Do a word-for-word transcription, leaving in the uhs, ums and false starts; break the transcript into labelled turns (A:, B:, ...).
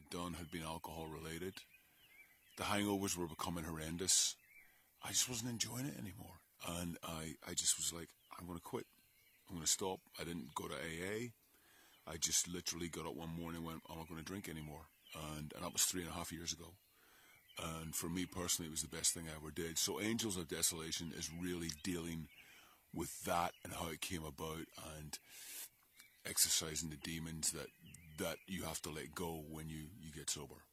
A: I'd done had been alcohol related. The hangovers were becoming horrendous. I just wasn't enjoying it anymore. And I, I just was like, I'm going to quit. I'm going to stop. I didn't go to A A. I just literally got up one morning and went, I'm not going to drink anymore. And, and that was three and a half years ago. And for me personally, it was the best thing I ever did. So Angels of Desolation is really dealing with that and how it came about and exercising the demons that, that you have to let go when you, you get sober.